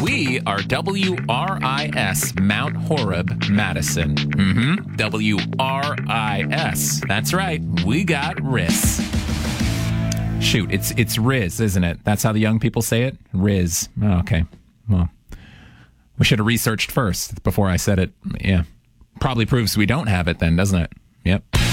We are WRIS Mount Horeb, Madison. WRIS. That's right. We got RIS. Shoot, it's Riz, isn't it? That's how the young people say it? Riz. Oh, okay. Well, we should have researched first before I said it. Yeah. Probably proves we don't have it then, doesn't it? Yep.